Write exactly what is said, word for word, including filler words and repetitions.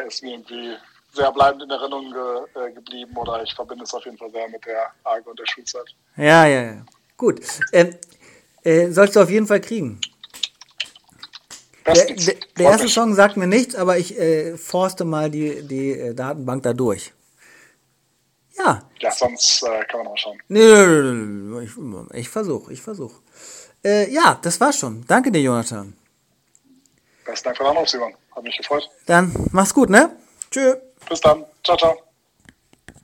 ist mir irgendwie sehr bleibend in Erinnerung ge, äh, geblieben oder ich verbinde es auf jeden Fall sehr mit der Arge und der Schulzeit. Ja, ja, ja. Gut. Ähm, äh, sollst du auf jeden Fall kriegen. Der, der, der erste Song sagt mir nichts, aber ich äh, forste mal die, die äh, Datenbank da durch. Ja. Ja, sonst äh, kann man auch schauen. Nee, nee, nee, ich, ich versuche, ich versuche. Äh, ja, das war's schon. Danke dir, Jonathan. Besten Dank für den Anruf, Simon. Hat mich gefreut. Dann mach's gut, ne? Tschö. Bis dann. Ciao, ciao.